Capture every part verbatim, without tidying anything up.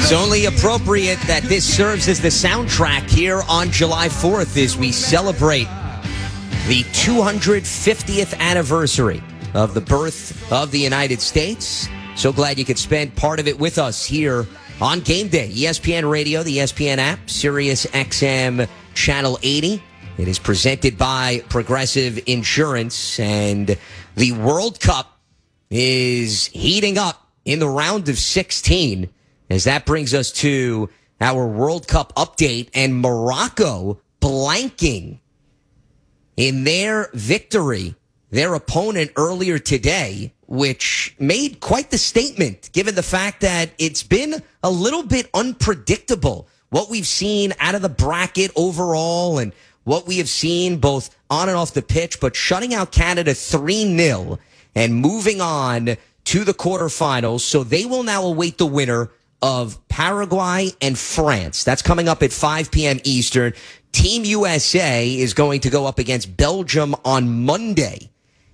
It's only appropriate that this serves as the soundtrack here on July fourth as we celebrate the two hundred fiftieth anniversary of the birth of the United States. So glad you could spend part of it with us here on Game Day. E S P N Radio, the E S P N app, Sirius X M Channel eighty. It is presented by Progressive Insurance, and the World Cup is heating up in the round of sixteen, as that brings us to our World Cup update, and Morocco blanking in their victory, their opponent earlier today, which made quite the statement, given the fact that it's been a little bit unpredictable what we've seen out of the bracket overall and what we have seen both on and off the pitch, but shutting out Canada three nil and moving on to the quarterfinals. So they will now await the winner of Paraguay and France. That's coming up at five p.m. Eastern. Team U S A is going to go up against Belgium on Monday,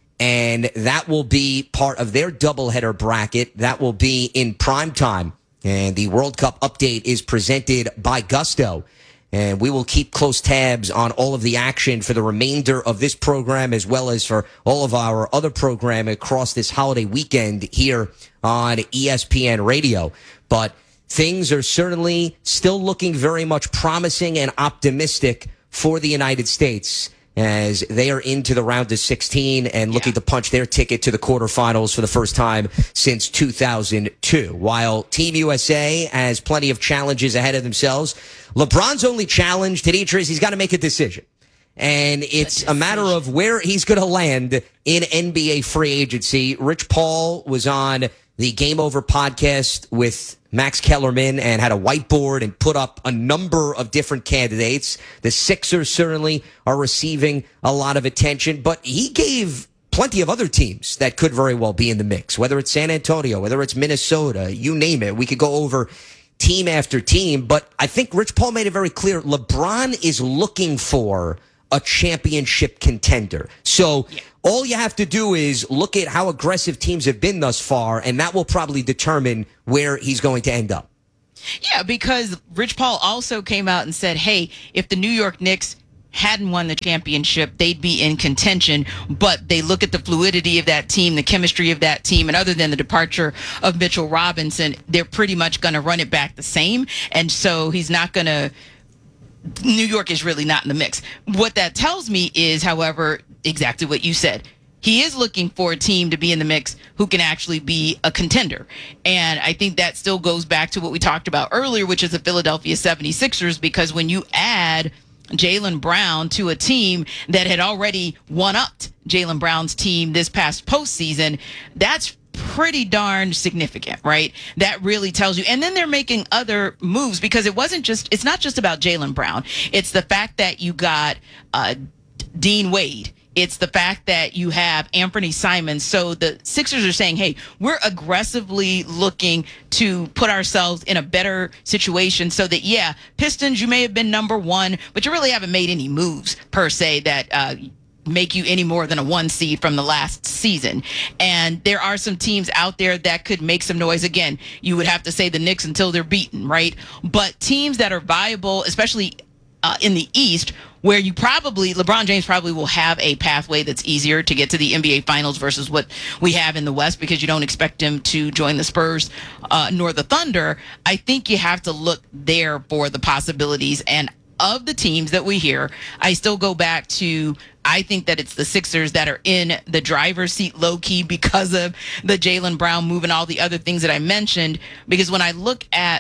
and that will be part of their doubleheader bracket. That will be in prime time. And the World Cup update is presented by Gusto. And we will keep close tabs on all of the action for the remainder of this program, as well as for all of our other programming across this holiday weekend here on E S P N Radio. But things are certainly still looking very much promising and optimistic for the United States as they are into the round of sixteen and looking yeah. to punch their ticket to the quarterfinals for the first time since two thousand two. While Team U S A has plenty of challenges ahead of themselves, LeBron's only challenge to Detroit is he's got to make a decision. And it's a, a matter of where he's going to land in N B A free agency. Rich Paul was on the Game Over podcast with Max Kellerman and had a whiteboard and put up a number of different candidates. The Sixers certainly are receiving a lot of attention, but he gave plenty of other teams that could very well be in the mix, whether it's San Antonio, whether it's Minnesota, you name it. We could go over team after team, but I think Rich Paul made it very clear LeBron is looking for a championship contender. So yeah. all you have to do is look at how aggressive teams have been thus far, and that will probably determine where he's going to end up. Yeah, because Rich Paul also came out and said, hey, if the New York Knicks hadn't won the championship, they'd be in contention. But they look at the fluidity of that team, the chemistry of that team, and other than the departure of Mitchell Robinson, they're pretty much going to run it back the same. And so he's not going to New York is really not in the mix. What that tells me is, however, exactly what you said. He is looking for a team to be in the mix who can actually be a contender. And I think that still goes back to what we talked about earlier, which is the Philadelphia seventy-sixers, because when you add Jaylen Brown to a team that had already one-upped Jaylen Brown's team this past postseason, that's pretty darn significant, right? That really tells you. And then they're making other moves, because it wasn't just, it's not just about Jaylen Brown. It's the fact that you got uh, Dean Wade. It's the fact that you have Anthony Simons. So the Sixers are saying, hey, we're aggressively looking to put ourselves in a better situation so that, yeah, Pistons, you may have been number one, but you really haven't made any moves per se that uh make you any more than a one seed from the last season. And there are some teams out there that could make some noise. Again, you would have to say the Knicks until they're beaten, right? But teams that are viable, especially uh, in the East, where you probably, LeBron James probably will have a pathway that's easier to get to the N B A Finals versus what we have in the West, because you don't expect him to join the Spurs uh, nor the Thunder. I think you have to look there for the possibilities. And of the teams that we hear, I still go back to, I think that it's the Sixers that are in the driver's seat low-key because of the Jaylen Brown move and all the other things that I mentioned. Because when I look at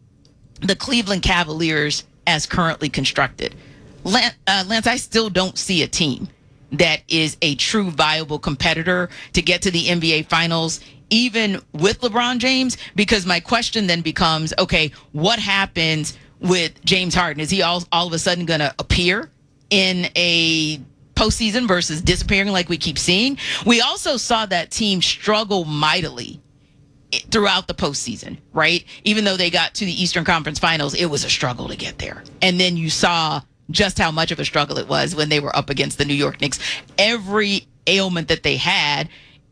the Cleveland Cavaliers as currently constructed, Lance, uh, Lance, I still don't see a team that is a true viable competitor to get to the N B A Finals, even with LeBron James. Because my question then becomes, okay, what happens with James Harden? Is he all, all of a sudden going to appear in a postseason versus disappearing like we keep seeing? We also saw that team struggle mightily throughout the postseason, right? Even though they got to the Eastern Conference Finals, it was a struggle to get there. And then you saw just how much of a struggle it was when they were up against the New York Knicks. Every ailment that they had,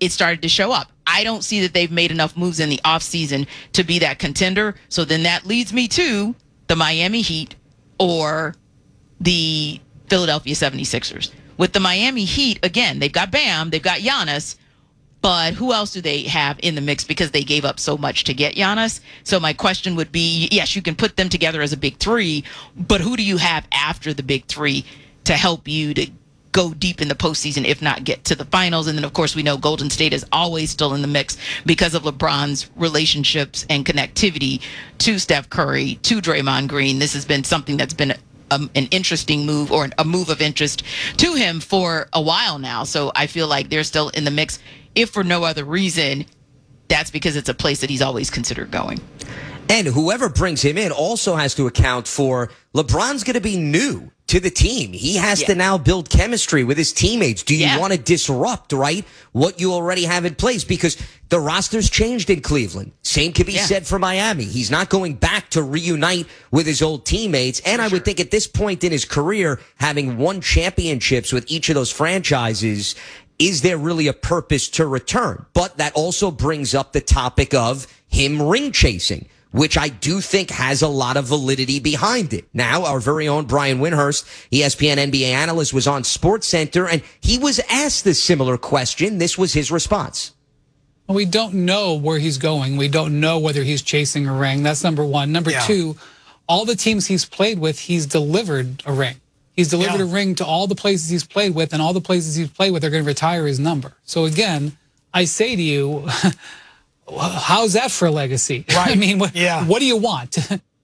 it started to show up. I don't see that they've made enough moves in the offseason to be that contender. So then that leads me to the Miami Heat or the Philadelphia seventy-sixers. With the Miami Heat, again, they've got Bam, they've got Giannis, but who else do they have in the mix because they gave up so much to get Giannis? So my question would be, yes, you can put them together as a big three, but who do you have after the big three to help you to go deep in the postseason, if not get to the finals? And then, of course, we know Golden State is always still in the mix because of LeBron's relationships and connectivity to Steph Curry, to Draymond Green. This has been something that's been Um, an interesting move or a move of interest to him for a while now. So I feel like they're still in the mix. If for no other reason, that's because it's a place that he's always considered going. And whoever brings him in also has to account for LeBron's going to be new to the team. He has yeah. to now build chemistry with his teammates. Do you yeah. want to disrupt, right, what you already have in place? Because the roster's changed in Cleveland. Same could be yeah. said for Miami. He's not going back to reunite with his old teammates. And for I sure. would think at this point in his career, having won championships with each of those franchises, is there really a purpose to return? But that also brings up the topic of him ring chasing, which I do think has a lot of validity behind it. Now, our very own Brian Windhorst, E S P N N B A analyst, was on SportsCenter, and he was asked this similar question. This was his response. We don't know where he's going. We don't know whether he's chasing a ring. That's number one. Number yeah. two, all the teams he's played with, he's delivered a ring. He's delivered yeah. a ring to all the places he's played with, and all the places he's played with are going to retire his number. So again, I say to you, how's that for a legacy? Right. I mean, what, yeah. what do you want?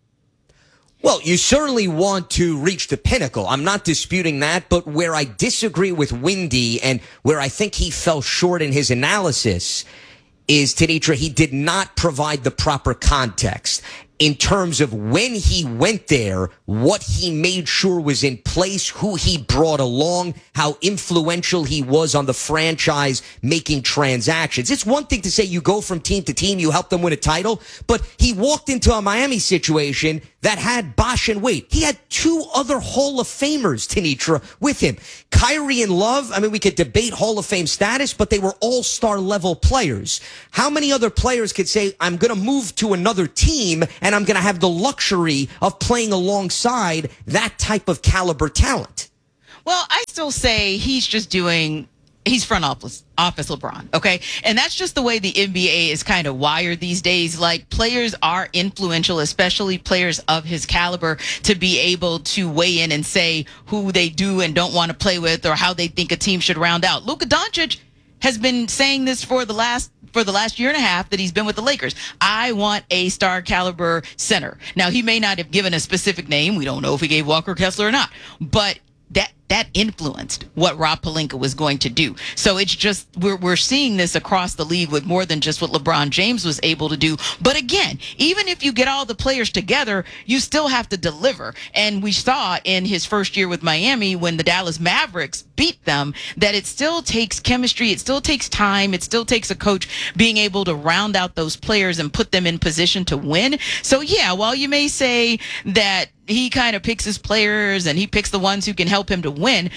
Well, you certainly want to reach the pinnacle. I'm not disputing that, but where I disagree with Windy and where I think he fell short in his analysis is, Tenitra, he did not provide the proper context in terms of when he went there, what he made sure was in place, who he brought along, how influential he was on the franchise making transactions. It's one thing to say you go from team to team, you help them win a title, but he walked into a Miami situation that had Bosh and Wade. He had two other Hall of Famers, Tenitra, with him. Kyrie and Love, I mean, we could debate Hall of Fame status, but they were all-star level players. How many other players could say, I'm going to move to another team and I'm going to have the luxury of playing alongside that type of caliber talent? Well, I still say he's just doing, he's front office, office LeBron, okay? And that's just the way the N B A is kind of wired these days. Like, players are influential, especially players of his caliber, to be able to weigh in and say who they do and don't want to play with or how they think a team should round out. Luka Doncic has been saying this for the last for the last year and a half that he's been with the Lakers. I want a star caliber center. Now, he may not have given a specific name. We don't know if he gave Walker Kessler or not, but that that influenced what Rob Pelinka was going to do. So it's just, we're we're seeing this across the league with more than just what LeBron James was able to do. But again, even if you get all the players together, you still have to deliver. And we saw in his first year with Miami, when the Dallas Mavericks beat them, that it still takes chemistry, it still takes time, it still takes a coach being able to round out those players and put them in position to win. So yeah, while you may say that he kind of picks his players and he picks the ones who can help him to win,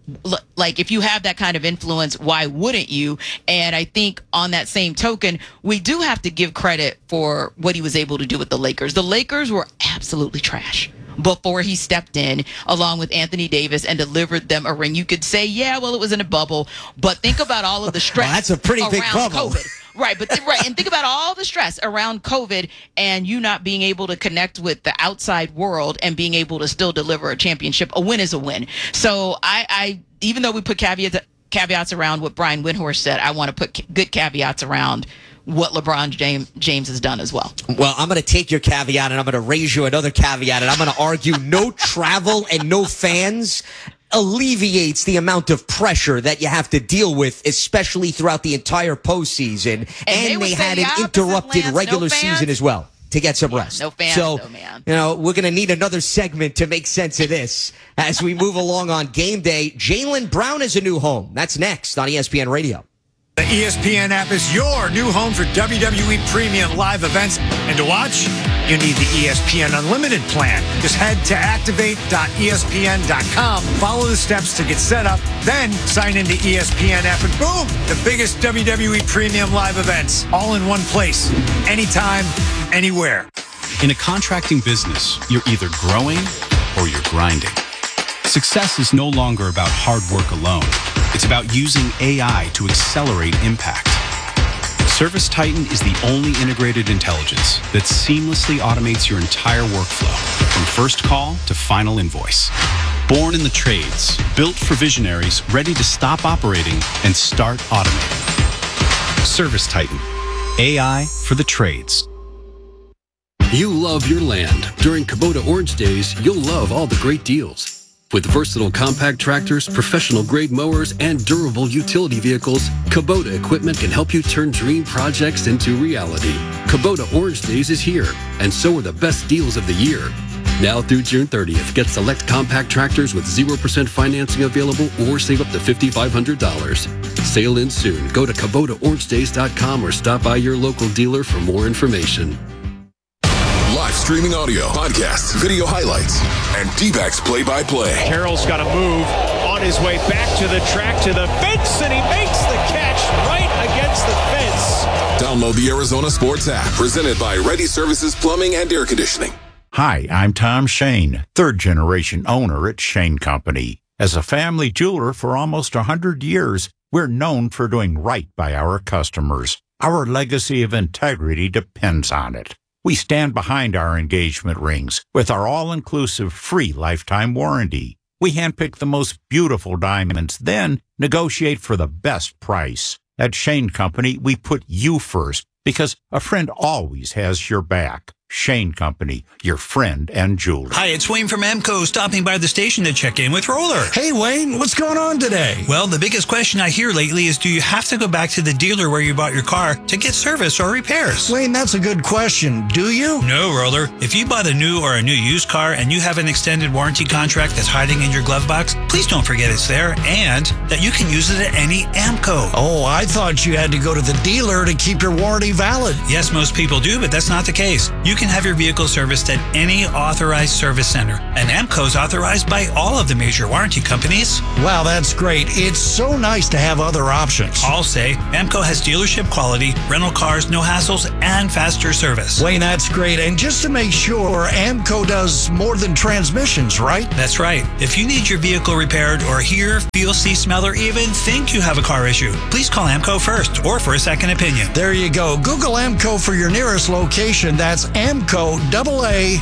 like, if you have that kind of influence, why wouldn't you? And I think on that same token, we do have to give credit for what he was able to do with the Lakers. The Lakers were absolutely trash before he stepped in along with Anthony Davis and delivered them a ring. You could say, yeah, well, it was in a bubble, but think about all of the stress. Well, that's a pretty big bubble. COVID. Right, but right, and think about all the stress around COVID and you not being able to connect with the outside world and being able to still deliver a championship. A win is a win. So I, I even though we put caveats caveats around what Brian Windhorst said, I want to put good caveats around what LeBron James, James has done as well. Well, I'm going to take your caveat and I'm going to raise you another caveat, and I'm going to argue no travel and no fans alleviates the amount of pressure that you have to deal with, especially throughout the entire postseason. And, and they, they had the an interrupted Lance, regular no season as well to get some rest. No fans, so, no man. You know, we're going to need another segment to make sense of this as we move along on game day. Jaylen Brown is a new home. That's next on E S P N Radio. The E S P N app is your new home for W W E Premium live events. And to watch, you need the E S P N Unlimited plan. Just head to activate dot E S P N dot com, follow the steps to get set up, then sign into E S P N app, and boom, the biggest W W E Premium live events, all in one place, anytime, anywhere. In a contracting business, you're either growing or you're grinding. Success is no longer about hard work alone. It's about using A I to accelerate impact. ServiceTitan is the only integrated intelligence that seamlessly automates your entire workflow, from first call to final invoice. Born in the trades, built for visionaries ready to stop operating and start automating. ServiceTitan, A I for the trades. You love your land. During Kubota Orange Days, you'll love all the great deals. With versatile compact tractors, professional-grade mowers, and durable utility vehicles, Kubota equipment can help you turn dream projects into reality. Kubota Orange Days is here, and so are the best deals of the year. Now through June thirtieth, get select compact tractors with zero percent financing available or save up to five thousand five hundred dollars. Sale ends soon. Go to Kubota Orange Days dot com or stop by your local dealer for more information. Live streaming audio, podcasts, video highlights, and D-backs play-by-play. Carroll's got to move on his way back to the track, to the fence, and he makes the catch right against the fence. Download the Arizona Sports app, presented by Ready Services Plumbing and Air Conditioning. Hi, I'm Tom Shane, third-generation owner at Shane Company. As a family jeweler for almost one hundred years, we're known for doing right by our customers. Our legacy of integrity depends on it. We stand behind our engagement rings with our all-inclusive free lifetime warranty. We handpick the most beautiful diamonds, then negotiate for the best price. At Shane Company, we put you first because a friend always has your back. Shane Company, your friend and jeweler. Hi, it's Wayne from Amco, stopping by the station to check in with Roller. Hey, Wayne, what's going on today? Well, the biggest question I hear lately is, do you have to go back to the dealer where you bought your car to get service or repairs? Wayne, that's a good question. Do you? No, Roller. If you bought a new or a new used car and you have an extended warranty contract that's hiding in your glove box, please don't forget it's there and that you can use it at any Amco. Oh, I thought you had to go to the dealer to keep your warranty valid. Yes, most people do, but that's not the case. You can have your vehicle serviced at any authorized service center, and Amco's authorized by all of the major warranty companies. Wow, that's great. It's so nice to have other options. I'll say Amco has dealership quality, rental cars, no hassles, and faster service. Wayne, that's great. And just to make sure, Amco does more than transmissions, right? That's right. If you need your vehicle repaired or hear, feel, see, smell, or even think you have a car issue, please call Amco first or for a second opinion. There you go. Google Amco for your nearest location. That's Amco, double A,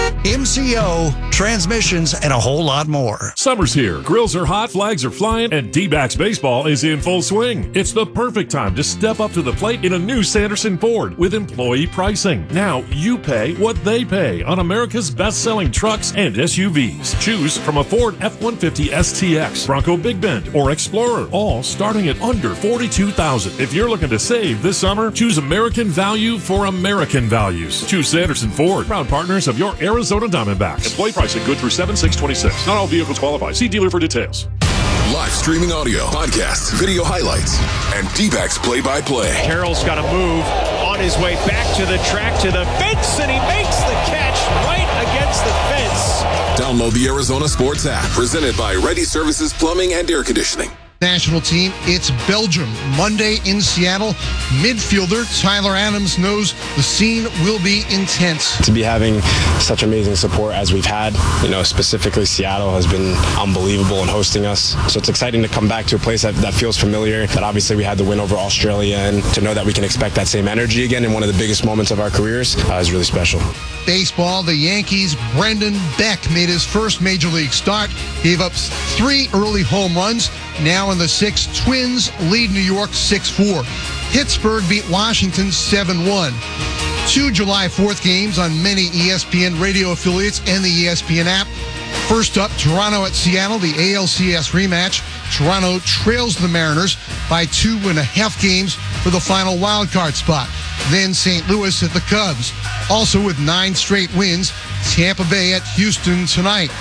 M C O, transmissions, and a whole lot more. Summer's here. Grills are hot, flags are flying, and D-backs baseball is in full swing. It's the perfect time to step up to the plate in a new Sanderson Ford with employee pricing. Now you pay what they pay on America's best-selling trucks and S U Vs. Choose from a Ford F one fifty S T X, Bronco Big Bend, or Explorer, all starting at under forty-two thousand dollars. If you're looking to save this summer, choose American value for American values. Choose Sanderson Ford, proud partners of your Arizona Diamondbacks. Employee pricing good through seven six twenty-six. Not all vehicles qualify. See dealer for details. Live streaming audio, podcasts, video highlights, and D-backs play-by-play. Carroll's got to move on his way back to the track, to the fence, and he makes the catch right against the fence. Download the Arizona Sports app, presented by Ready Services Plumbing and Air Conditioning. National team, it's Belgium. Monday in Seattle, midfielder Tyler Adams knows the scene will be intense. To be having such amazing support as we've had, you know, specifically Seattle has been unbelievable in hosting us. So it's exciting to come back to a place that, that feels familiar, that obviously we had the win over Australia, and to know that we can expect that same energy again in one of the biggest moments of our careers uh, is really special. Baseball, the Yankees, Brendan Beck made his first major league start, gave up three early home runs. Now in the sixth, Twins lead New York six four. Pittsburgh beat Washington seven one. Two July fourth games on many E S P N radio affiliates and the E S P N app. First up, Toronto at Seattle, the A L C S rematch. Toronto trails the Mariners by two and a half games for the final wildcard spot. Then Saint Louis at the Cubs. Also with nine straight wins, Tampa Bay at Houston tonight.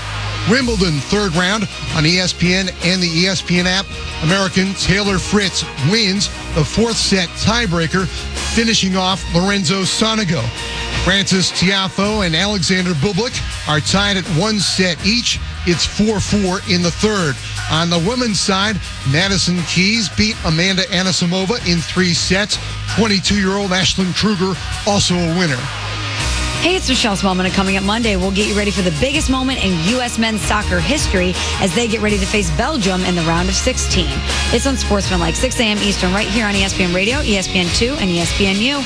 Wimbledon, third round on E S P N and the E S P N app. American Taylor Fritz wins the fourth set tiebreaker, finishing off Lorenzo Sonego. Francis Tiafoe and Alexander Bublik are tied at one set each. It's four four in the third. On the women's side, Madison Keys beat Amanda Anisimova in three sets. twenty-two-year-old Ashlyn Kruger also a winner. Hey, it's Michelle Smallman, and coming up Monday, we'll get you ready for the biggest moment in U S men's soccer history as they get ready to face Belgium in the round of sixteen. It's on Sportsmanlike, six a.m. Eastern, right here on E S P N Radio, E S P N two, and E S P N U.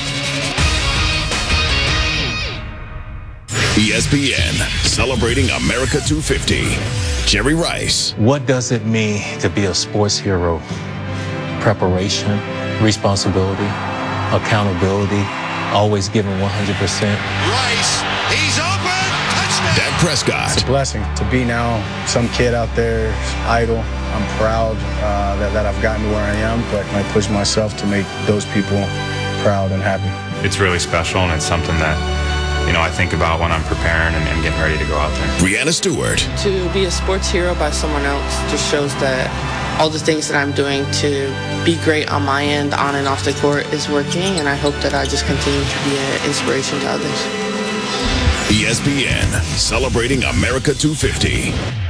E S P N, celebrating America two fifty. Jerry Rice. What does it mean to be a sports hero? Preparation, responsibility, accountability, always giving one hundred percent. Rice, he's open, touchdown. Dak Prescott. It's a blessing to be now some kid out there, idle. I'm proud uh, that, that I've gotten to where I am, but I push myself to make those people proud and happy. It's really special, and it's something that, you know, I think about when I'm preparing and, and getting ready to go out there. Brianna Stewart. To be a sports hero by someone else just shows that all the things that I'm doing to be great on my end, on and off the court, is working, and I hope that I just continue to be an inspiration to others. E S P N, celebrating America two fifty.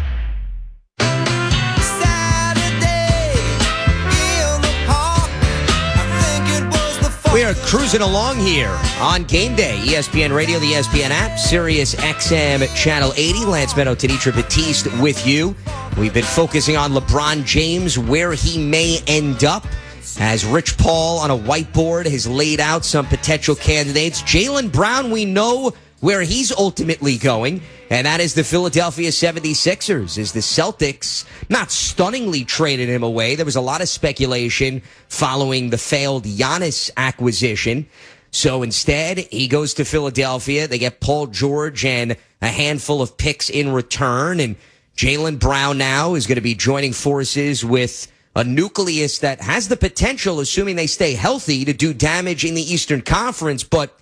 We are cruising along here on Game Day. E S P N Radio, the E S P N app, Sirius X M Channel eighty. Lance Meadow, Tenitra Batiste with you. We've been focusing on LeBron James, where he may end up, as Rich Paul on a whiteboard has laid out some potential candidates. Jaylen Brown, we know where he's ultimately going, and that is the Philadelphia seventy-sixers, as the Celtics not stunningly traded him away. There was a lot of speculation following the failed Giannis acquisition. So instead, he goes to Philadelphia. They get Paul George and a handful of picks in return, and Jaylen Brown now is going to be joining forces with a nucleus that has the potential, assuming they stay healthy, to do damage in the Eastern Conference, but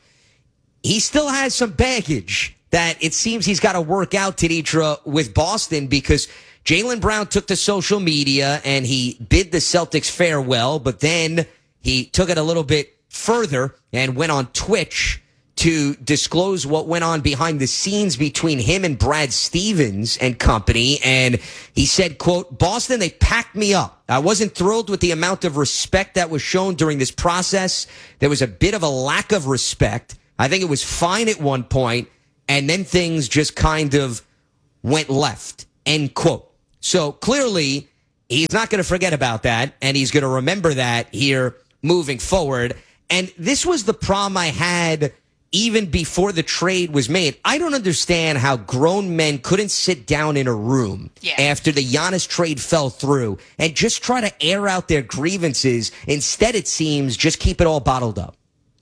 he still has some baggage that it seems he's got to work out, Tenitra, with Boston, because Jaylen Brown took to social media and he bid the Celtics farewell, but then he took it a little bit further and went on Twitch to disclose what went on behind the scenes between him and Brad Stevens and company. And he said, quote, "Boston, they packed me up. I wasn't thrilled with the amount of respect that was shown during this process. There was a bit of a lack of respect. I think it was fine at one point, and then things just kind of went left," end quote. So clearly, he's not going to forget about that, and he's going to remember that here moving forward. And this was the problem I had even before the trade was made. I don't understand how grown men couldn't sit down in a room yeah. after the Giannis trade fell through and just try to air out their grievances. Instead, it seems, just keep it all bottled up.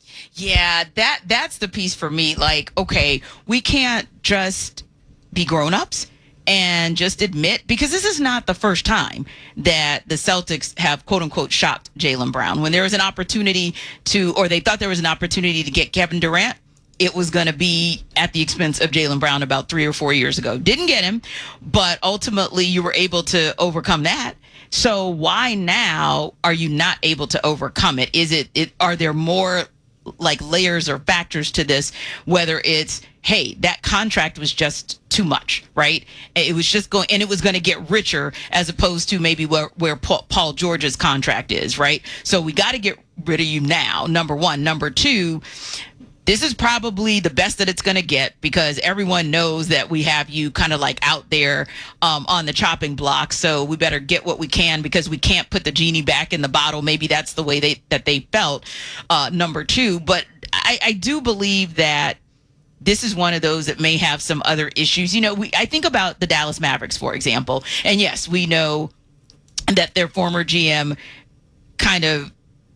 Yeah, that that's the piece for me. Like, okay, we can't just be grown-ups and just admit, because this is not the first time that the Celtics have, quote-unquote, shopped Jaylen Brown. When there was an opportunity to, or they thought there was an opportunity to get Kevin Durant, it was going to be at the expense of Jaylen Brown about three or four years ago. Didn't get him, but ultimately you were able to overcome that. So why now are you not able to overcome it? Is it, it are there more like layers or factors to this, whether it's, hey, that contract was just too much, right? It was just going, and it was going to get richer as opposed to maybe where, where Paul George's contract is, right? So we got to get rid of you now, number one. Number two, this is probably the best that it's going to get, because everyone knows that we have you kind of like out there um, on the chopping block. So we better get what we can, because we can't put the genie back in the bottle. Maybe that's the way they that they felt, uh, number two. But I, I do believe that this is one of those that may have some other issues. You know, we I think about the Dallas Mavericks, for example. And yes, we know that their former G M kind of,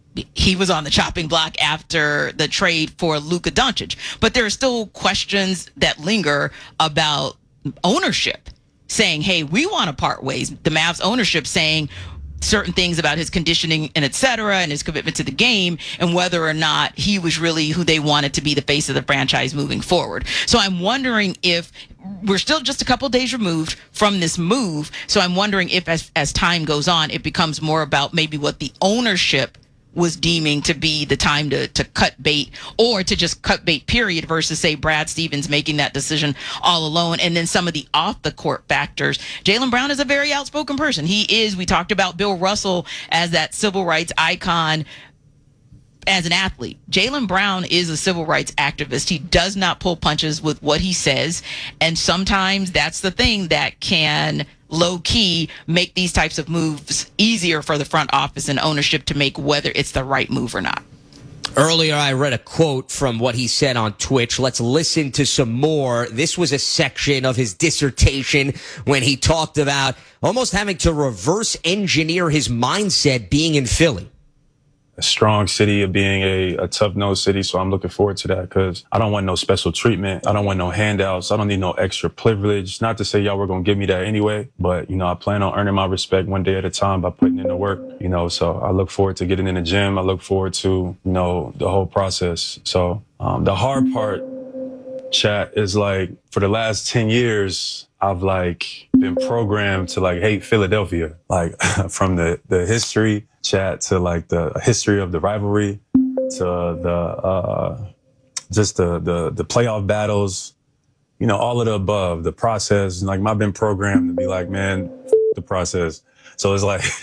he was on the chopping block after the trade for Luka Doncic. But there are still questions that linger about ownership saying, hey, we want to part ways. The Mavs ownership saying, certain things about his conditioning and et cetera, and his commitment to the game, and whether or not he was really who they wanted to be the face of the franchise moving forward. So I'm wondering if we're still just a couple days removed from this move. So I'm wondering if as, as time goes on, it becomes more about maybe what the ownership was deeming to be the time to, to cut bait, or to just cut bait period, versus say Brad Stevens making that decision all alone. And then some of the off the court factors. Jaylen Brown is a very outspoken person. He is, we talked about Bill Russell as that civil rights icon as an athlete. Jaylen Brown is a civil rights activist. He does not pull punches with what he says. And sometimes that's the thing that can low key make these types of moves easier for the front office and ownership to make, whether it's the right move or not. Earlier, I read a quote from what he said on Twitch. Let's listen to some more. This was a section of his dissertation when he talked about almost having to reverse engineer his mindset being in Philly. A strong city of being a, a tough-nosed city, so I'm looking forward to that because I don't want no special treatment. I don't want no handouts. I don't need no extra privilege. Not to say y'all were going to give me that anyway, but, you know, I plan on earning my respect one day at a time by putting in the work, you know, so I look forward to getting in the gym. I look forward to, you know, the whole process. So um, the hard part, chat, is like for the last ten years, I've like been programmed to like hate Philadelphia, like from the, the history chat to like the history of the rivalry to the, uh, just the, the, the playoff battles, you know, all of the above, the process. Like I've been programmed to be like, man, f- the process. So it's like,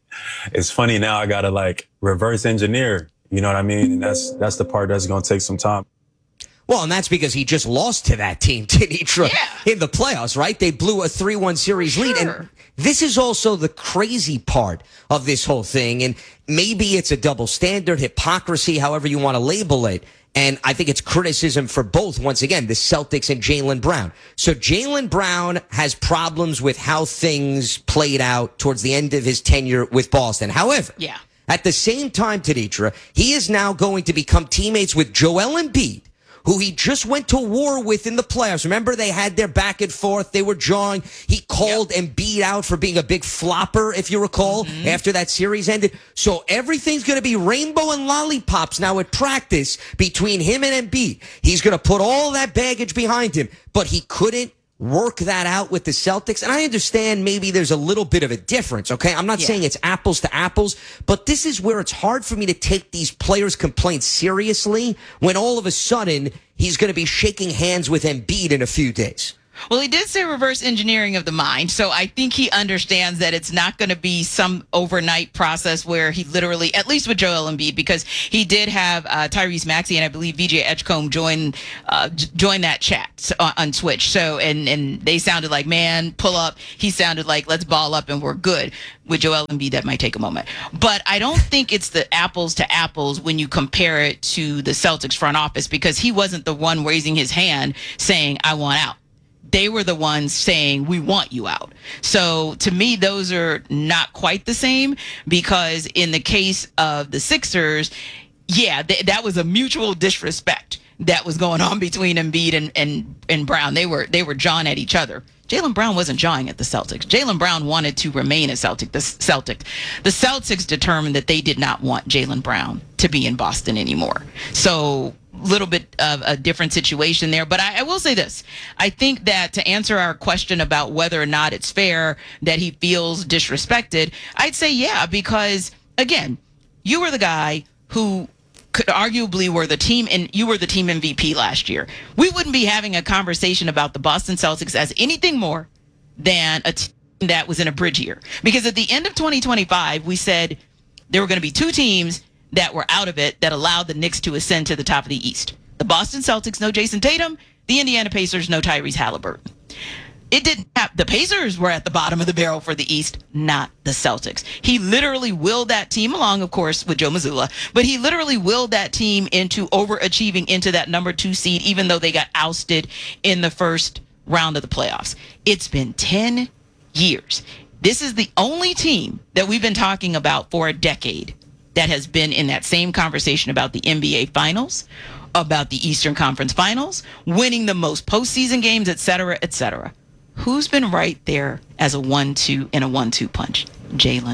it's funny now I got to like reverse engineer, you know what I mean? And that's, that's the part that's going to take some time. Well, and that's because he just lost to that team, Tenitra, yeah. in the playoffs, right? They blew a three one series sure. lead. And this is also the crazy part of this whole thing. And maybe it's a double standard, hypocrisy, however you want to label it. And I think it's criticism for both, once again, the Celtics and Jaylen Brown. So Jaylen Brown has problems with how things played out towards the end of his tenure with Boston. However, yeah. at the same time, Tenitra, he is now going to become teammates with Joel Embiid, who he just went to war with in the playoffs. Remember, they had their back and forth. They were jawing. He called yep. Embiid out for being a big flopper, if you recall, mm-hmm. after that series ended. So everything's going to be rainbow and lollipops now at practice between him and Embiid. He's going to put all that baggage behind him, but he couldn't work that out with the Celtics. And I understand maybe there's a little bit of a difference, okay? I'm not yeah. saying it's apples to apples, but this is where it's hard for me to take these players' complaints seriously when all of a sudden he's going to be shaking hands with Embiid in a few days. Well, he did say reverse engineering of the mind, so I think he understands that it's not going to be some overnight process where he literally, at least with Joel Embiid, because he did have uh, Tyrese Maxey and I believe V J Edgecombe join uh, join that chat on, on Twitch. So and and they sounded like, man, pull up. He sounded like, let's ball up and we're good. With Joel Embiid, that might take a moment, but I don't think it's the apples to apples when you compare it to the Celtics front office, because he wasn't the one raising his hand saying, I want out. They were the ones saying, we want you out. So to me, those are not quite the same, because in the case of the Sixers, yeah, th- that was a mutual disrespect that was going on between Embiid and, and, and Brown. They were, they were jawing at each other. Jaylen Brown wasn't jawing at the Celtics. Jaylen Brown wanted to remain a Celtic. The Celtic, the Celtics determined that they did not want Jaylen Brown to be in Boston anymore. So little bit of a different situation there. But I, I will say this. I think that to answer our question about whether or not it's fair that he feels disrespected, I'd say yeah, because again, you were the guy who could arguably were the team and you were the team M V P last year. We wouldn't be having a conversation about the Boston Celtics as anything more than a team that was in a bridge year. Because at the end of twenty twenty-five, we said there were going to be two teams that were out of it that allowed the Knicks to ascend to the top of the East. The Boston Celtics, no Jason Tatum. The Indiana Pacers, no Tyrese Halliburton. It didn't have, the Pacers were at the bottom of the barrel for the East, not the Celtics. He literally willed that team along, of course, with Joe Mazzulla, but he literally willed that team into overachieving into that number two seed, even though they got ousted in the first round of the playoffs. It's been ten years. This is the only team that we've been talking about for a decade that has been in that same conversation about the N B A Finals, about the Eastern Conference Finals, winning the most postseason games, et cetera, et cetera. Who's been right there as a one two in a one two punch? Jaylen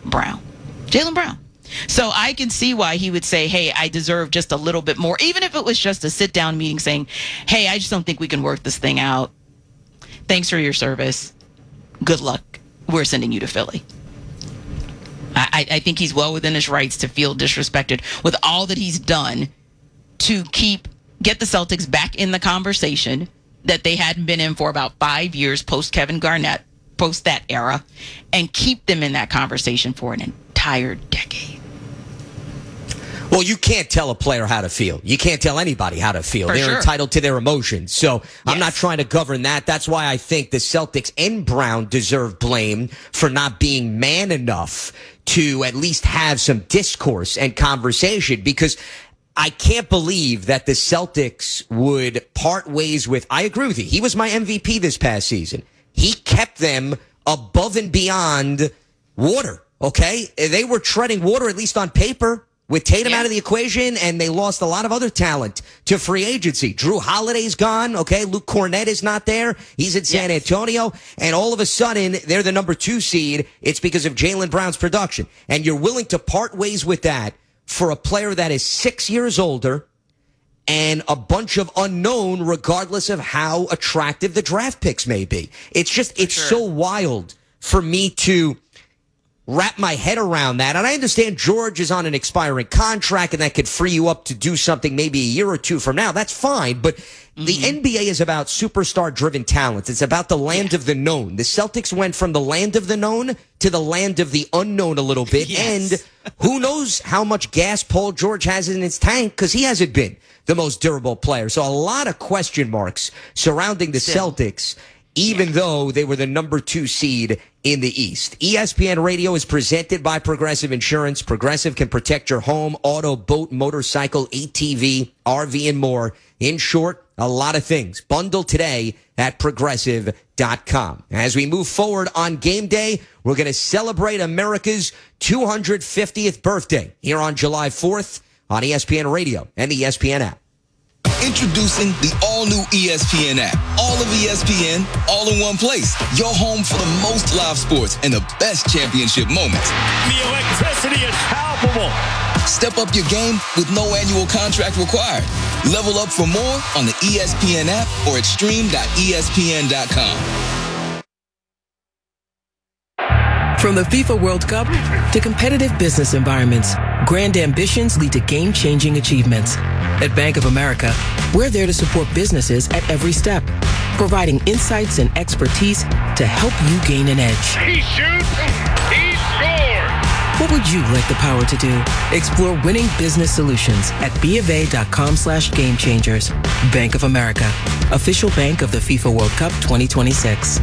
Brown. Jaylen Brown. So I can see why he would say, hey, I deserve just a little bit more, even if it was just a sit-down meeting saying, hey, I just don't think we can work this thing out. Thanks for your service. Good luck. We're sending you to Philly. I, I think he's well within his rights to feel disrespected with all that he's done to keep get the Celtics back in the conversation that they hadn't been in for about five years post Kevin Garnett, post that era, and keep them in that conversation for an entire decade. Well, you can't tell a player how to feel. You can't tell anybody how to feel. For They're sure. entitled to their emotions. So Yes. I'm not trying to govern that. That's why I think the Celtics and Brown deserve blame for not being man enough to at least have some discourse and conversation, because I can't believe that the Celtics would part ways with, I agree with you. He was my M V P this past season. He kept them above and beyond water, okay? They were treading water, at least on paper, with Tatum Yeah. out of the equation, and they lost a lot of other talent to free agency. Drew Holiday's gone, okay? Luke Cornett is not there. He's in San Yes. Antonio, and all of a sudden, they're the number two seed. It's because of Jaylen Brown's production. And you're willing to part ways with that for a player that is six years older and a bunch of unknown, regardless of how attractive the draft picks may be. It's just, it's sure. so wild for me to wrap my head around that. And I understand George is on an expiring contract and that could free you up to do something maybe a year or two from now. That's fine. But mm-hmm. the N B A is about superstar driven talent. It's about the land yeah. of the known. The Celtics went from the land of the known to the land of the unknown a little bit. Yes. And who knows how much gas Paul George has in his tank, because he hasn't been the most durable player. So a lot of question marks surrounding the Still. Celtics, even yeah. though they were the number two seed in the East. E S P N Radio is presented by Progressive Insurance. Progressive can protect your home, auto, boat, motorcycle, A T V, R V, and more. In short, a lot of things. Bundle today at progressive dot com. As we move forward on game day, we're going to celebrate America's two hundred fiftieth birthday here on July fourth on E S P N Radio and the E S P N app. Introducing the all-new E S P N app. All of E S P N, all in one place. Your home for the most live sports and the best championship moments. The electricity is palpable. Step up your game with no annual contract required. Level up for more on the E S P N app or at stream dot E S P N dot com. From the FIFA World Cup to competitive business environments, grand ambitions lead to game-changing achievements. At Bank of America, we're there to support businesses at every step, providing insights and expertise to help you gain an edge. He shoots, he scores! What would you like the power to do? Explore winning business solutions at BofA.com slash game changers. Bank of America, official bank of the FIFA World Cup twenty twenty-six.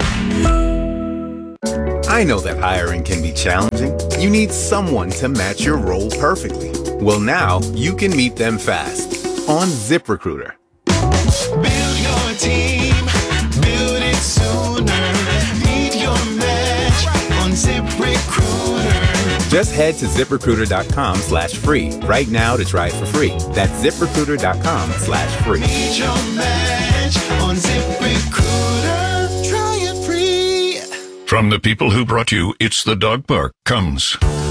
I know that hiring can be challenging. You need someone to match your role perfectly. Well, now you can meet them fast on ZipRecruiter. Build your team, build it sooner. Meet your match on ZipRecruiter. Just head to ZipRecruiter.com slash free right now to try it for free. That's ZipRecruiter.com slash free. Meet your match on ZipRecruiter. Try it free. From the people who brought you It's the Dog Park comes